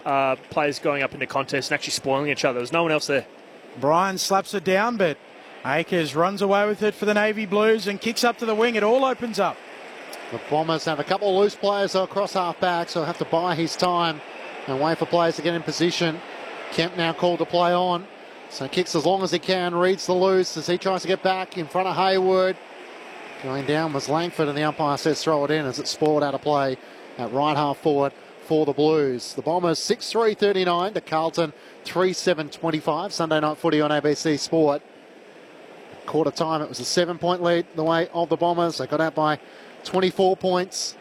players going up in the contest and actually spoiling each other. There's no one else there. Bryan slaps it down, but Akers runs away with it for the Navy Blues and kicks up to the wing. It all opens up. The Bombers have a couple of loose players across half-back, so have to buy his time and wait for players to get in position. Kemp now called to play on, so kicks as long as he can, reads the loose as he tries to get back in front of Hayward. Going down was Langford, and the umpire says throw it in as it's spoiled out of play at right half forward for the Blues. The Bombers 6-3-39 to Carlton 3-7-25. Sunday night footy on ABC Sport. Quarter time, it was a 7-point lead the way of the Bombers. They got out by 24 points.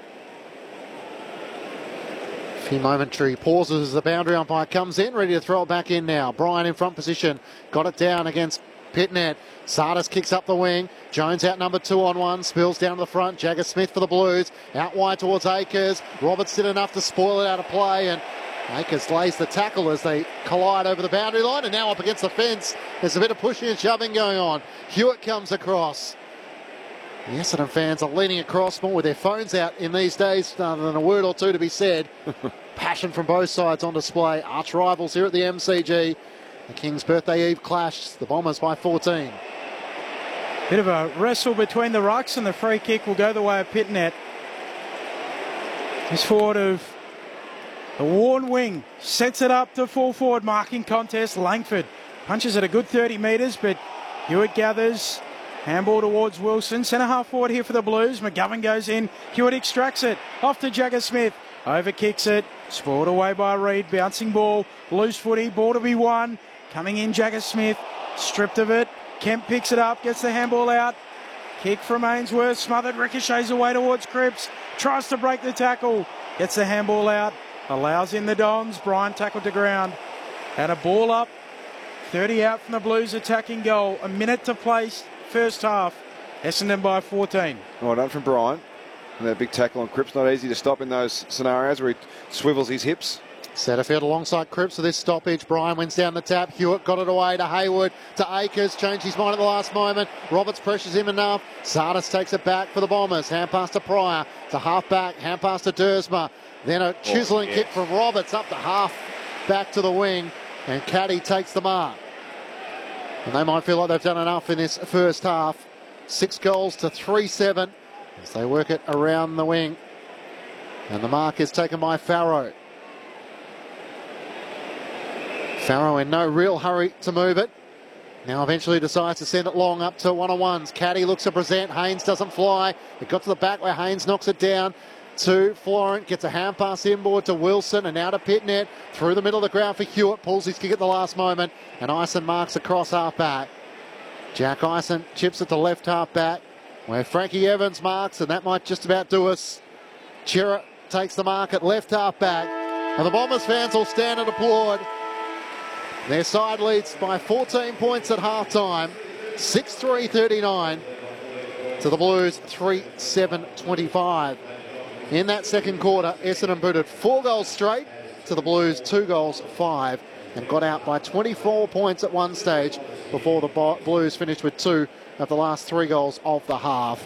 A few momentary pauses as the boundary umpire comes in, ready to throw it back in now. Bryan in front position, got it down against Pitnet. Sardis kicks up the wing. Jones out number 2 on 1. Spills down to the front. Jagger Smith for the Blues. Out wide towards Akers. Roberts did enough to spoil it out of play, and Akers lays the tackle as they collide over the boundary line, and now up against the fence. There's a bit of pushing and shoving going on. Hewitt comes across. The Essendon fans are leaning across more with their phones out in these days rather than a word or two to be said. Passion from both sides on display. Arch rivals here at the MCG. The Kings' birthday eve clash. The Bombers by 14. Bit of a wrestle between the rucks, and the free kick will go the way of Pitnet. This forward of the worn wing sets it up to full forward marking contest. Langford punches it a good 30 metres, but Hewitt gathers. Handball towards Wilson. Centre half forward here for the Blues. McGovern goes in. Hewitt extracts it. Off to Jagger Smith. Over kicks it. Spoiled away by Reid. Bouncing ball. Loose footy. Ball to be won. Coming in Jagger Smith. Stripped of it. Kemp picks it up. Gets the handball out. Kick from Ainsworth. Smothered. Ricochets away towards Cripps. Tries to break the tackle. Gets the handball out. Allows in the Dons. Bryan tackled to ground. Had a ball up. 30 out from the Blues attacking goal. A minute to play. First half, Essendon by 14. Well done from Bryan. And that big tackle on Cripps, not easy to stop in those scenarios where he swivels his hips. Setterfield alongside Cripps for this stoppage. Bryan wins down the tap. Hewitt got it away to Hayward, to Akers. Changed his mind at the last moment. Roberts pressures him enough. Sardis takes it back for the Bombers. Hand pass to Pryor, to half back. Hand pass to Dersma. Then a chiselling kick from Roberts up to half back to the wing. And Caddy takes the mark. And they might feel like they've done enough in this first half. 6 goals to 3-7 as they work it around the wing. And the mark is taken by Farrow. Farrow in no real hurry to move it. Now eventually decides to send it long up to one-on-ones. Caddy looks to present. Haynes doesn't fly. It got to the back where Haynes knocks it down to Florent, gets a hand pass inboard to Wilson, and now to Pitnet, through the middle of the ground for Hewitt, pulls his kick at the last moment, and Ison marks across half back. Jack Ison chips it to left half back, where Frankie Evans marks, and that might just about do us. Chera takes the mark at left half back, and the Bombers fans will stand and applaud. Their side leads by 14 points at half time, 6-3-39 to the Blues 3-7-25. In that second quarter, Essendon booted 4 goals straight to the Blues 2 goals 5, and got out by 24 points at one stage before the Blues finished with 2 of the last 3 goals of the half.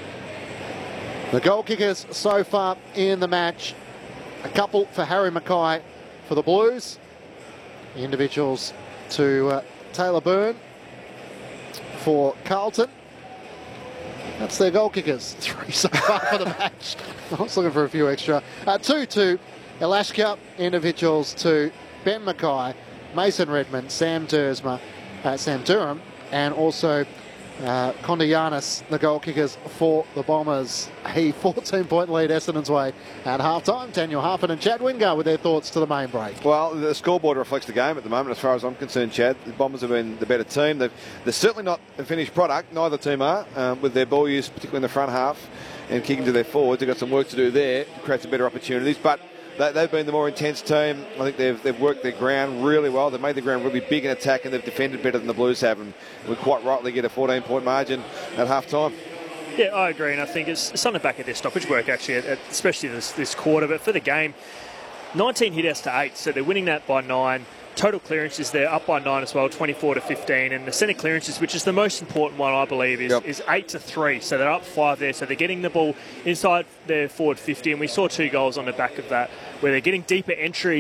The goal kickers so far in the match, a couple for Harry Mackay for the Blues, individuals to Taylor Byrne for Carlton. That's their goal kickers. 3 so far for the match. I was looking for a few extra. 2 to Elashka, individuals to Ben Mackay, Mason Redmond, Sam Durham, and also Kondianis, the goal kickers for the Bombers. A 14-point lead Essendon's way at half-time. Daniel Harpin and Chad Wingard with their thoughts to the main break. Well, the scoreboard reflects the game at the moment, as far as I'm concerned, Chad. The Bombers have been the better team. They're certainly not a finished product. Neither team are, with their ball use, particularly in the front half, and kicking to their forwards. They've got some work to do there to create some better opportunities. But they've been the more intense team. I think they've worked their ground really well. They've made the ground really big in attack, and they've defended better than the Blues have. And we quite rightly get a 14-point margin at half-time. Yeah, I agree, and I think it's something back at their stoppage work, actually, especially this quarter. But for the game, 19 hit outs to 8, so they're winning that by 9. Total clearances, they're up by 9 as well, 24-15. And the centre clearances, which is the most important one, I believe, is 8-3. So they're up 5 there. So they're getting the ball inside their forward 50. And we saw 2 goals on the back of that, where they're getting deeper entry